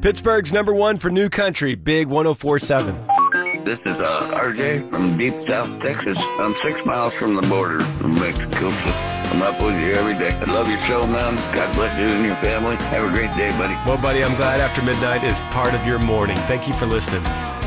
Pittsburgh's number one for new country, Big 104.7. This is RJ from deep South Texas. I'm 6 miles from the border from Mexico, so I'm up with you every day. I love your show, man. God bless you and your family. Have a great day, buddy. Well, buddy, I'm glad After Midnight is part of your morning. Thank you for listening.